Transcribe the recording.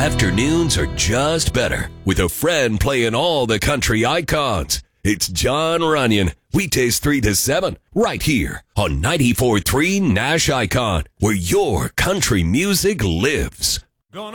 Afternoons are just better with a friend playing all the country icons. It's John Runyon, weekdays 3 to 7, right here on 94.3 Nash Icon, where your country music lives.